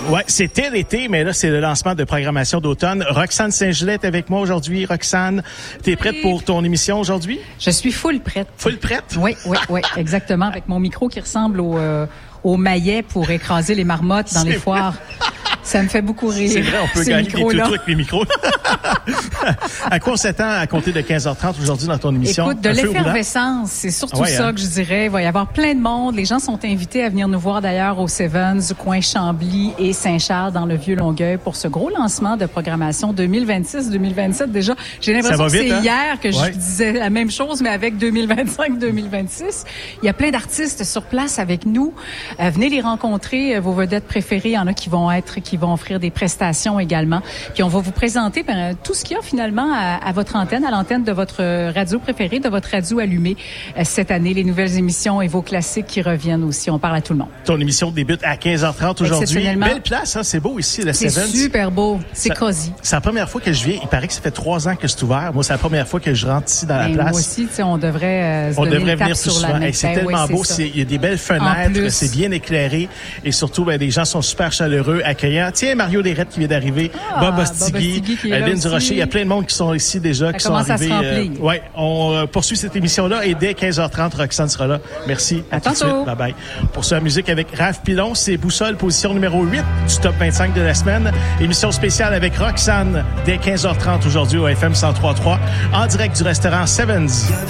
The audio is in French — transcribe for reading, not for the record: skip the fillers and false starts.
Ouais, c'était l'été, mais là, c'est le lancement de programmation d'automne. Roxane Saint-Gelais est avec moi aujourd'hui. Roxane, t'es prête pour ton émission aujourd'hui? Je suis full prête. Full prête? Oui, exactement. Avec mon micro qui ressemble au maillet pour écraser les marmottes dans les foires. Ça me fait beaucoup rire. C'est vrai, on peut gagner des tutos avec les micros. À quoi on s'attend à compter de 15h30 aujourd'hui dans ton émission? Écoute, de l'effervescence, c'est surtout ça que je dirais. Il va y avoir plein de monde. Les gens sont invités à venir nous voir d'ailleurs au Sevens, coin Chambly et Saint-Charles dans le Vieux-Longueuil pour ce gros lancement de programmation 2026-2027. Déjà, j'ai l'impression que c'est hier que je disais la même chose, mais avec 2025-2026. Il y a plein d'artistes sur place avec nous. Venez les rencontrer, vos vedettes préférées. Il y en a qui vont offrir des prestations également. Puis on va vous présenter tout ce qu'il y a finalement à votre antenne, à l'antenne de votre radio préférée, de votre radio allumée cette année. Les nouvelles émissions et vos classiques qui reviennent aussi. On parle à tout le monde. Ton émission débute à 15h30 aujourd'hui. Belle place, hein? C'est beau ici, le Sevens. C'est super beau. C'est cosy. C'est la première fois que je viens. Il paraît que ça fait 3 ans que c'est ouvert. Moi, c'est la première fois que je rentre ici dans la place. Moi aussi, on devrait venir plus souvent. C'est tellement beau. Il y a des belles fenêtres. C'est bien éclairé. Et surtout, les gens sont super chaleureux, accueillants. Tiens, Mario Lérette qui vient d'arriver, Bob Ostigui, Lynn Durocher. Il y a plein de monde qui sont ici déjà, qui sont arrivés. On poursuit cette émission-là et dès 15h30, Roxane sera là. Merci. À tout de suite. Bye bye. Pour la musique avec Raph Pilon, c'est Boussole, position numéro 8 du top 25 de la semaine. Émission spéciale avec Roxane dès 15h30 aujourd'hui au FM 103.3 en direct du restaurant Sevens.